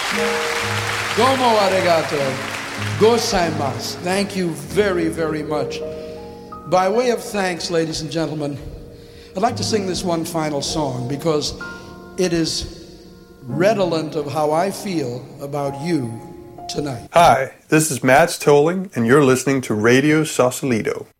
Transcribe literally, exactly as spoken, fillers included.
Domo arigato. Gozaimasu. Thank you very, very much. By way of thanks, ladies and gentlemen, I'd like to sing this one final song because it is redolent of how I feel about you tonight. Hi, this is Mads Tolling, and you're listening to Radio Sausalito.